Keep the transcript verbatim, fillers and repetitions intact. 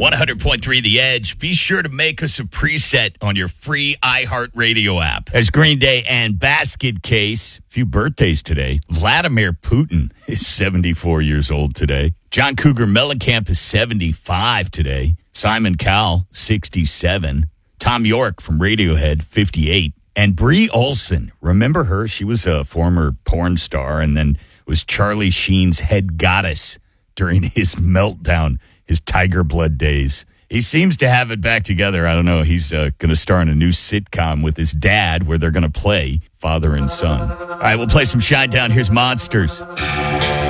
one hundred point three The Edge. Be sure to make us a preset on your free iHeartRadio app. As Green Day and Basket Case, a few birthdays today. Vladimir Putin is seventy-four years old today. John Cougar Mellencamp is seventy-five today. Simon Cowell, sixty-seven. Tom York from Radiohead, fifty-eight. And Brie Olson, remember her? She was a former porn star and then was Charlie Sheen's head goddess during his meltdown, his Tiger Blood days. He seems to have it back together. I don't know. He's uh, going to star in a new sitcom with his dad where they're going to play father and son. All right, we'll play some Shinedown. Here's Monsters.